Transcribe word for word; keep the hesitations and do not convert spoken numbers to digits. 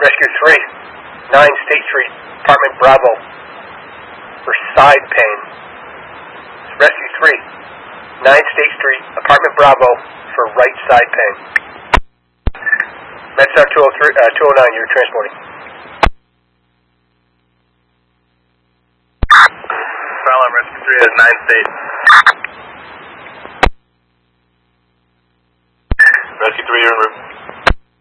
Rescue three, nine State Street, Apartment Bravo, for side pain. Rescue three, nine State Street, Apartment Bravo, for right side pain. MedStar two oh three, uh, two oh nine, you're transporting. File on Rescue three is nine State.